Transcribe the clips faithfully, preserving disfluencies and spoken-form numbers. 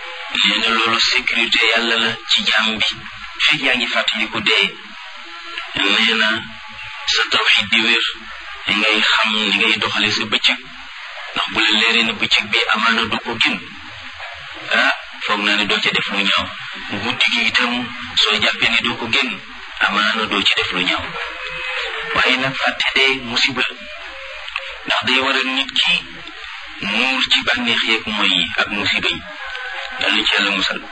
nee na loolu sécurité yàlla la ci jaam bi fekk yaa ngi fàttaliku dee nee na sa tawxiid di wér ngay xam ni ngay doxale sa bëccëg ndax bu la leeree na bëccëg bi amaana du ko gën ah foog naa ne doo ca def lu ñaaw guddi gi itam soo jàppee ne doo ko gën amaana doo ci def lu ñaaw waaye nag fàtte dee musiba ndax day waral nit ki nuur ci bànneex yeeg mooy yi ak musiba yi yàlla ci yàlla musal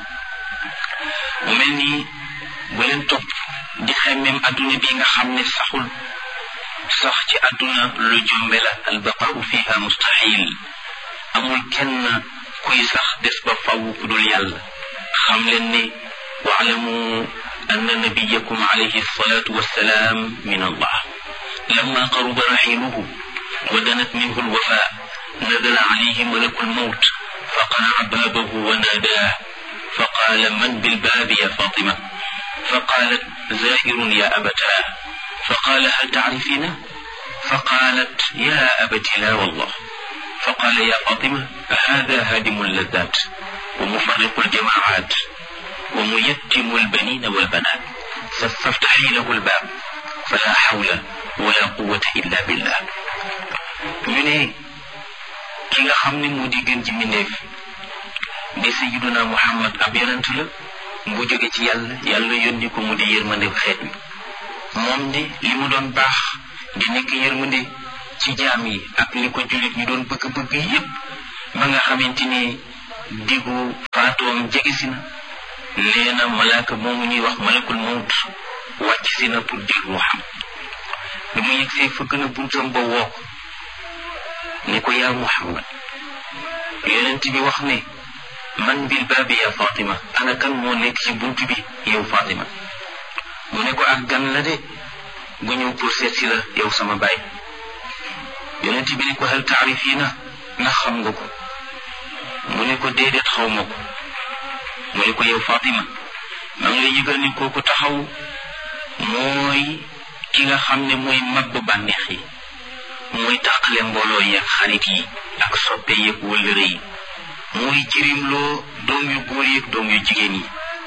mu mel nii bu leen topp di xemmem adduna bi nga xam ne saxul sax ci adduna lu jombe la albaqaau fiha mustahil amul kenn kuy sax des ba faw ku dul yàlla xam leen ne waalamu anna nabiyakum alayhi salatu wassalaam min allah lamma qaruba raxiluhu wa danat minhu alwafa nadala alayhi malaku almawt faqara baabahu wa naadaah faqaala man bilbaabi ya fatima فقالت زائر يا أبتاه فقال هل تعرفينه فقالت يا أبت لا والله فقال يا فاطمة هذا هادم اللذات ومفرق الجماعات وميتم البنين والبنات فافتحي له الباب فلا حول ولا قوة إلا بالله من كي خمني مودي گن جي منيف دي سيدنا محمد أبيرنت لا bu jóge ci yàlla yàlla yónni ko mu di yërmande xeet wi moom de li mu doon baax di nekk yërmande ci jaam yi ak li ko jullit ñu doon bëgg-bëgg yépp ba nga xamante ni diggu faatoom jege si na nee na malaaka moomu ñuy wax malakul mawt wàcc si na pour jël ruuxam bi mu yegsee fëgg na buntam ba woo ko ne ko yaa Muhammad yonent bi wax ne man bil baabi ya Fatima ana kan moo nekk ci buntu bi yow Fatima mu ne ko ak gan la de bu ñëw pour seet si la yow sama baay yonent bi ne ko hal taarifina ndax xam nga ko mu ne ko déedéet xaw ma ko mu ne ko yow Fatima maa ngi lay yëgal ni kooku taxaw mooy ki nga xam ne mooy màbb bànneex yi mooy tàqale mbooloo yeeg xarit yi ak soppe yeeg wëllëre yi mooy jirim loo doom yu góor yeeg doom yu jigéen yi